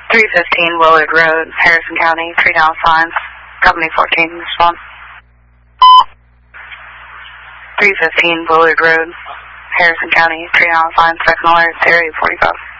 315 Willard Road, Harrison County, 3 down signs, Company 14, respond. 315 Willard Road, Harrison County, 3 down signs, second alert, area 45.